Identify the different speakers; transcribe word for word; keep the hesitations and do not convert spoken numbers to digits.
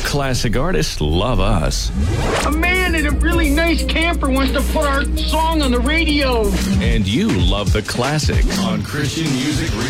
Speaker 1: classic artists love us.
Speaker 2: A man in a really nice camper wants to put our song on the radio.
Speaker 1: And you love the classics on Christian Music Radio.